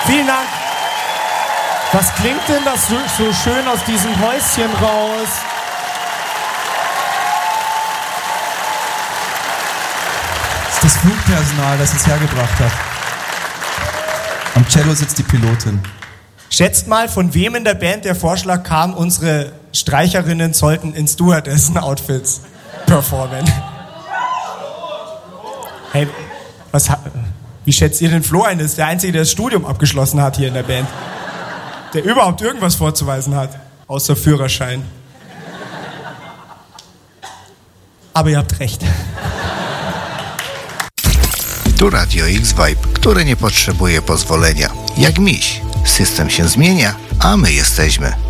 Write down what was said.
Vielen Dank. Was klingt denn das so schön aus diesem Häuschen raus? Das ist das Flugpersonal, das es hergebracht hat. Am Cello sitzt die Pilotin. Schätzt mal, von wem in der Band der Vorschlag kam, unsere Streicherinnen sollten in Stewardessen-Outfits performen. Hey, wie schätzt ihr den Flo ein? Das ist der Einzige, der das Studium abgeschlossen hat hier in der Band. Der überhaupt irgendwas vorzuweisen hat, außer Führerschein. Aber ihr habt recht. Tu Radio X-Vibe, które nie potrzebuje pozwolenia. Jak miś, system się zmienia, a my jesteśmy.